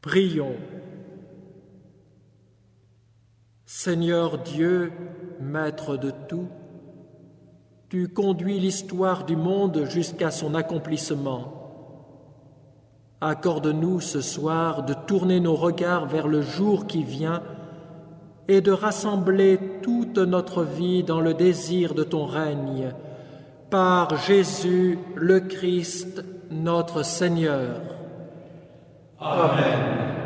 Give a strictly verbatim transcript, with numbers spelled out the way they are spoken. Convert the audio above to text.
Prions. Seigneur Dieu, Maître de tout, tu conduis l'histoire du monde jusqu'à son accomplissement. Accorde-nous ce soir de tourner nos regards vers le jour qui vient et de rassembler toute notre vie dans le désir de ton règne, par Jésus le Christ, notre Seigneur. Amen.